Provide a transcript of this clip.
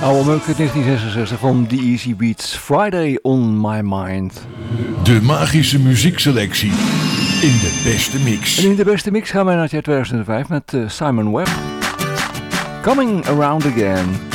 Oude meuk uit 1966 van The Easy Beats, Friday on My Mind. De magische muziekselectie in de beste mix. En in de beste mix gaan wij naar het jaar 2005 met Simon Webb. Coming Around Again.